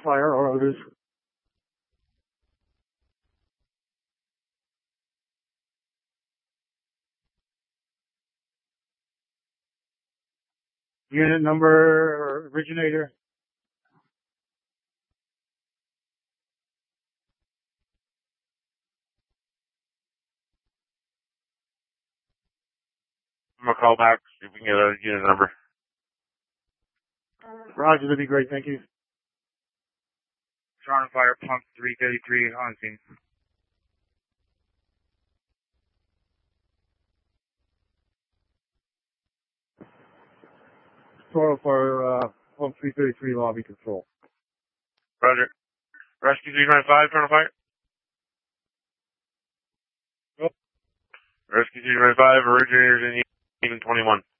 fire or others. Unit number or originator. I'm going to call back, see if we can get a unit number. Roger, that'd be great. Thank you. Sean Fire, pump 333 on scene. Total for pump 333 lobby control. Roger. Rescue 395, Sean Fire. Yep. Rescue 395, originators in even 21.